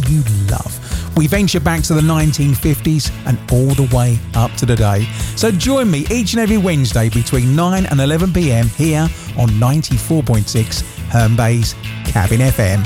you love. We venture back to the 1950s and all the way up to today. So join me each and every Wednesday between 9 and 11 p.m. here on 94.6 Herne Bay's Cabin FM.